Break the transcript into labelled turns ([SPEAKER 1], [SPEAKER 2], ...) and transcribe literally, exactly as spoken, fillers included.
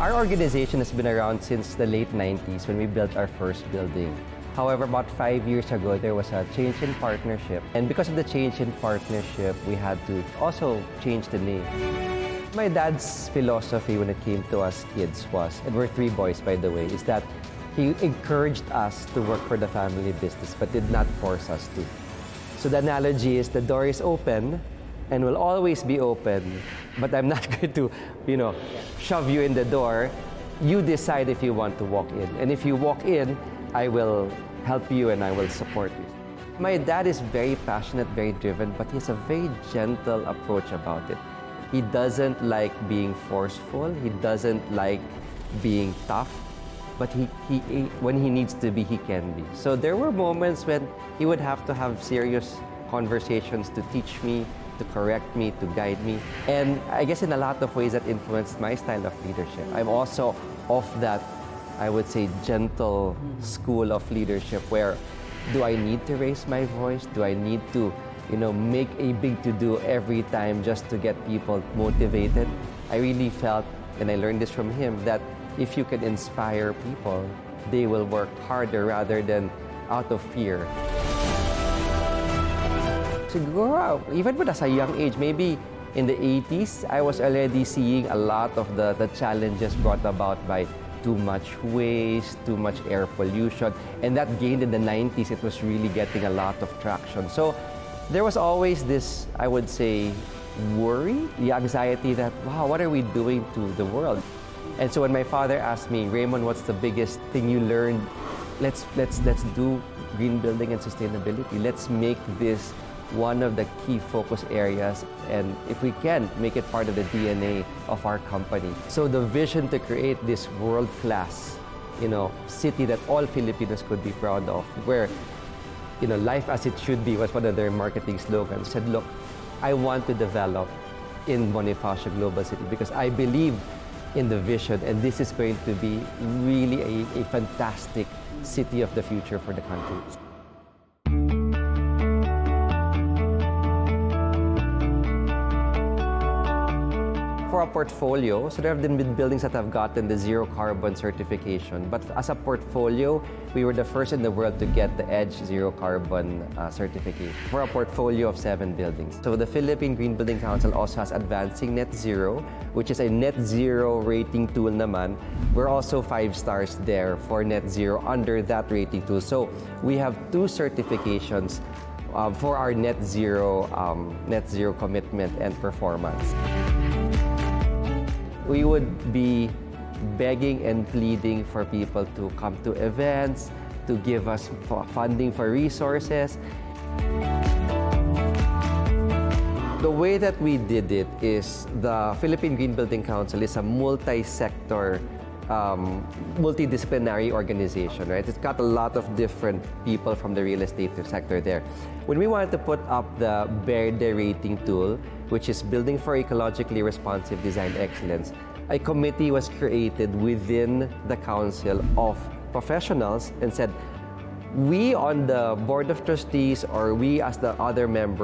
[SPEAKER 1] Our organization has been around since the late nineties when we built our first building. However, about five years ago, there was a change in partnership. And because of the change in partnership, we had to also change the name. My dad's philosophy when it came to us kids was, and we're three boys, by the way, is that he encouraged us to work for the family business, but did not force us to. So the analogy is the door is open and will always be open, but I'm not going to, you know, shove you in the door. You decide if you want to walk in. And if you walk in, I will help you and I will support you. My dad is very passionate, very driven, but he has a very gentle approach about it. He doesn't like being forceful. He doesn't like being tough. But he, he, he, when he needs to be, he can be. So there were moments when he would have to have serious conversations to teach me, to correct me, to guide me. And I guess in a lot of ways that influenced my style of leadership. I'm also of that, I would say, gentle school of leadership where do I need to raise my voice? Do I need to, you know, make a big to-do every time just to get people motivated? I really felt, and I learned this from him, that if you can inspire people, they will work harder rather than out of fear. Siguro, even when as a young age, maybe in the eighties, I was already seeing a lot of the, the challenges brought about by too much waste, too much air pollution. And that gained in the nineties, it was really getting a lot of traction. So there was always this, I would say, worry, the anxiety that, wow, what are we doing to the world? And so when my father asked me, Raymond, what's the biggest thing you learned? Let's, let's, let's do green building and sustainability. Let's make this one of the key focus areas, and if we can, make it part of the D N A of our company. So the vision to create this world-class, you know, city that all Filipinos could be proud of, where, you know, life as it should be was one of their marketing slogans. Said, look, I want to develop in Bonifacio Global City because I believe in the vision, and this is going to be really a, a fantastic city of the future for the country. For a portfolio, so there have been buildings that have gotten the zero carbon certification, but as a portfolio, we were the first in the world to get the EDGE zero carbon uh, certification for a portfolio of seven buildings. So the Philippine Green Building Council also has Advancing Net Zero, which is a net zero rating tool naman. We're also five stars there for net zero under that rating tool. So we have two certifications uh, for our net zero, um, net zero commitment and performance. We would be begging and pleading for people to come to events, to give us funding for resources. The way that we did it is the Philippine Green Building Council is a multi-sector, um, multidisciplinary organization, right? It's got a lot of different people from the real estate sector there. When we wanted to put up the BERDE rating tool, which is Building for Ecologically Responsive Design Excellence, a committee was created within the council of professionals and said, we on the board of trustees or we as the other members